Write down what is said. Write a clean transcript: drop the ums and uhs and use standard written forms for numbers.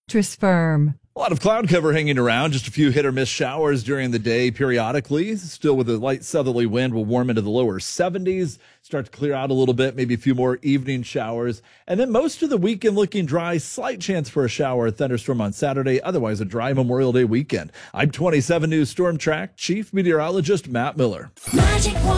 Mattress Firm. A lot of cloud cover hanging around, just a few hit or miss showers during the day periodically. Still with a light southerly wind, will warm into the lower 70s, start to clear out a little bit, maybe a few more evening showers. And then most of the weekend looking dry, slight chance for a shower or thunderstorm on Saturday, otherwise a dry Memorial Day weekend. I'm 27 News Storm Track Chief Meteorologist Matt Miller.